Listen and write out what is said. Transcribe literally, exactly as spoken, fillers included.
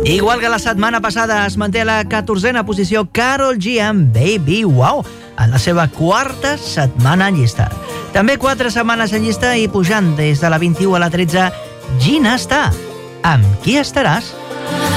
Igual que la setmana passada es manté a la catorzena posició Karol G amb Baby Wow, en la seva quarta setmana en llista. També quatre setmanes en llista i pujant des de la vint-i-u a la tretze, Gina està. Amb qui estaràs?